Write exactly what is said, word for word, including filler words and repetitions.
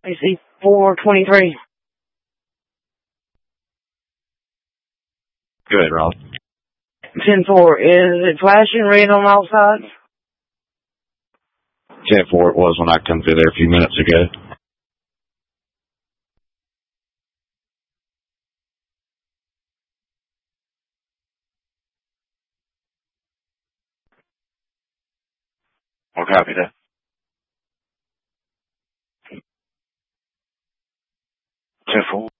I see four twenty-three. Good, Rob. ten four, is it flashing red on outside? ten four it was when I come through there a few minutes ago. I'll copy that. ten four.